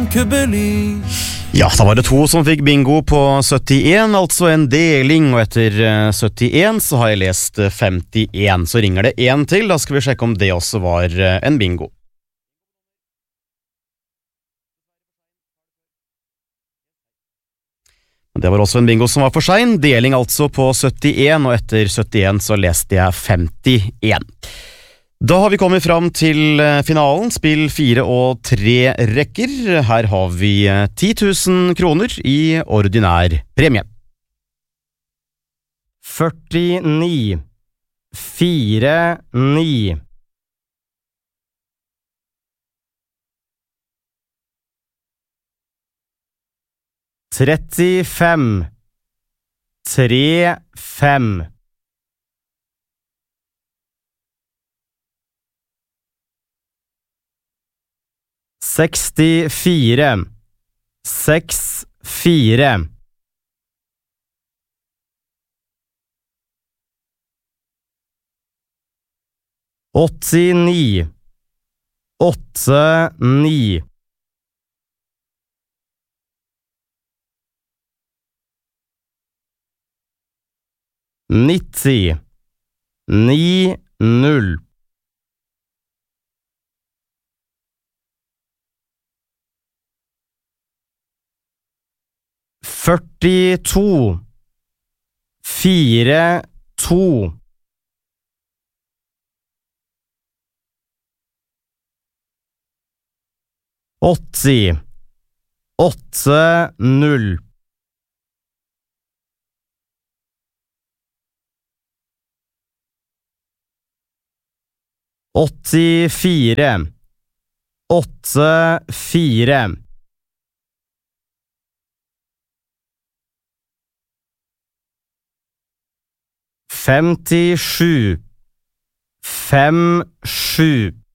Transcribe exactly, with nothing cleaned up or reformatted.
kubbely. Ja, da var det to som fikk bingo på syttien, altså en deling, og etter eh, syttien så har jeg lest eh, femtien. Så ringer det en til, da skal vi sjekke om det også var eh, en bingo. Det var også en bingo som var for sein, deling altså på syttien, og etter syttien så leste jeg femtien. Da har vi kommet fram til finalen, spill fire og tre rekker. Her har vi ti tusen kroner i ordinær premie. førtini, fire, ni. trettifem, tre, fem. sekstifire, seks, fire. åttini, åtte, ni. nitti, ni, null. førtito, fire, to. åtti, åtte, null. åttifire, åtte, fire. femtisju, fem, sju.